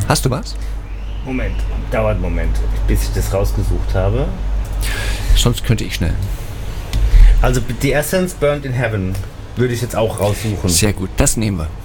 Hast du was? Moment, dauert einen Moment, bis ich das rausgesucht habe. Sonst könnte ich schnell. Also The Essence Burned in Heaven würde ich jetzt auch raussuchen. Sehr gut, das nehmen wir.